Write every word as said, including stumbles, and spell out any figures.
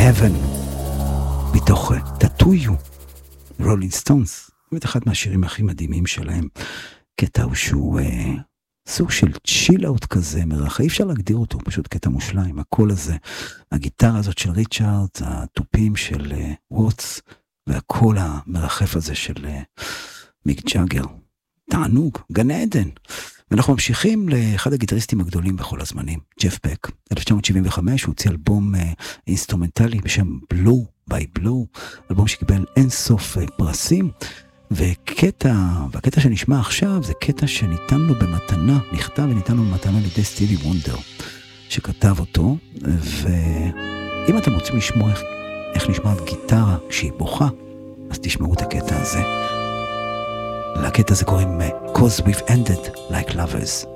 Heaven, מתוך Tattoo You, רולינג סטונס, ואת אחד מהשירים הכי מדהימים שלהם, קטע הוא שהוא אה, סוג של צ'יל-אוט כזה, מרח, אי אפשר להגדיר אותו, פשוט קטע מושלם, הקול הזה, הגיטרה הזאת של ריצ'ארד, הטופים של אה, ווטס, והקול המרחף הזה של אה, מיק ג'אגר, תענוג, גן עדן. ואנחנו ממשיכים לאחד הגיטריסטים הגדולים בכל הזמנים, ג'ף בק. אלף תשע מאות שבעים וחמש הוא הוציא אלבום אה, אינסטרומנטלי בשם בלו ביי בלו, אלבום שקיבל אין סוף אה, פרסים, וקטע, והקטע שנשמע עכשיו זה קטע שניתן לו במתנה, נכתב וניתן לו במתנה לידי סטיבי וונדר, שכתב אותו, ואם אתם רוצים לשמוע איך, איך נשמעת גיטרה כשהיא בוכה, אז תשמעו את הקטע הזה. לקטע הזה קוראים Cause We've Ended Like Lovers.